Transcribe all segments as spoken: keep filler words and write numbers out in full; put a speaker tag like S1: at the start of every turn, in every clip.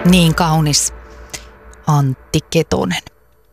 S1: Niin kaunis Antti Ketonen.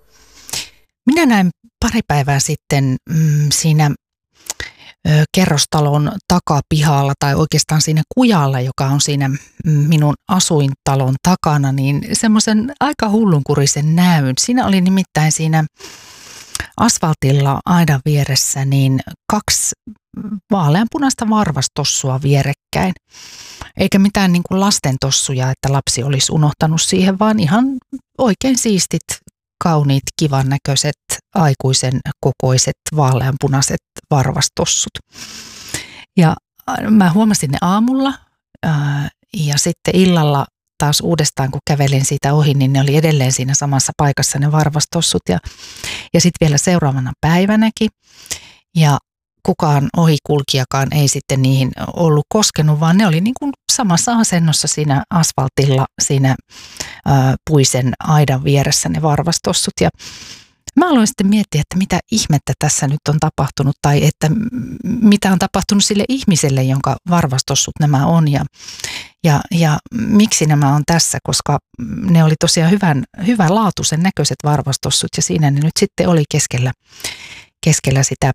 S1: Minä näin pari päivää sitten mm, siinä ö, kerrostalon takapihalla tai oikeastaan siinä kujalla, joka on siinä minun asuintalon takana, niin semmoisen aika hullunkurisen näyn. Siinä oli nimittäin siinä asfaltilla aidan vieressä niin kaksi vaaleanpunaista varvastossua vierekkäin. Eikä mitään niin kuin lasten tossuja, että lapsi olisi unohtanut siihen, vaan ihan oikein siistit, kauniit, kivan näköiset, aikuisen kokoiset, vaaleanpunaiset varvastossut. Ja mä huomasin ne aamulla ää, ja sitten illalla taas uudestaan, kun kävelin siitä ohi, niin ne oli edelleen siinä samassa paikassa ne varvastossut. Ja, ja sitten vielä seuraavana päivänäkin. Ja kukaan ohikulkijakaan ei sitten niihin ollut koskenut, vaan ne oli niin kuin samassa asennossa siinä asfaltilla, siinä ää, puisen aidan vieressä ne varvastossut. Ja mä aloin sitten miettiä, että mitä ihmettä tässä nyt on tapahtunut tai että mitä on tapahtunut sille ihmiselle, jonka varvastossut nämä on ja, ja, ja miksi nämä on tässä, koska ne oli tosiaan hyvän, hyvänlaatuisen näköiset varvastossut ja siinä ne nyt sitten oli keskellä, keskellä sitä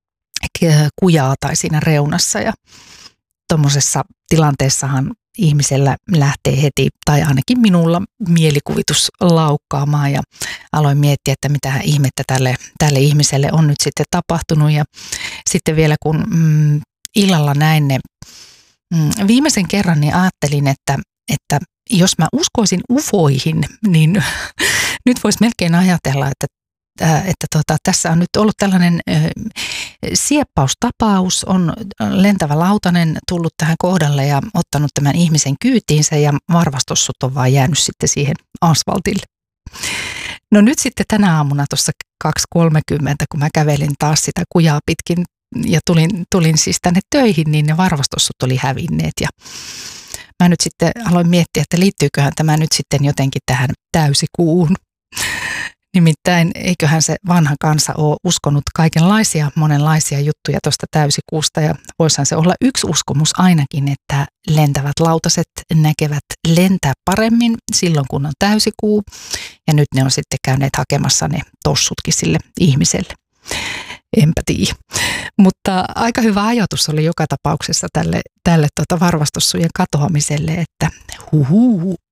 S1: kujaa tai siinä reunassa ja tuommoisessa tilanteessahan ihmisellä lähtee heti, tai ainakin minulla mielikuvitus laukkaamaan ja aloin miettiä, että mitä ihmettä tälle, tälle ihmiselle on nyt sitten tapahtunut ja sitten vielä kun mm, illalla näin ne mm, viimeisen kerran, niin ajattelin, että, että jos mä uskoisin ufoihin, niin nyt voisi melkein ajatella, että että tota, tässä on nyt ollut tällainen äh, sieppaustapaus, on lentävä lautanen tullut tähän kohdalle ja ottanut tämän ihmisen kyytiinsä ja varvastossut on vaan jäänyt sitten siihen asfaltille. No nyt sitten tänä aamuna tuossa kaksi kolmekymmentä, kun mä kävelin taas sitä kujaa pitkin ja tulin, tulin siis tänne töihin, niin ne varvastossut oli hävinneet ja mä nyt sitten aloin miettiä, että liittyyköhän tämä nyt sitten jotenkin tähän täysikuuhun. Nimittäin eiköhän se vanha kansa ole uskonut kaikenlaisia, monenlaisia juttuja tuosta täysikuusta ja voisihan se olla yksi uskomus ainakin, että lentävät lautaset näkevät lentää paremmin silloin kun on täysikuu ja nyt ne on sitten käyneet hakemassa ne tossutkin sille ihmiselle. Enpä tiedä. Mutta aika hyvä ajatus oli joka tapauksessa tälle, tälle tuota varvastossujen katoamiselle, että huhuu,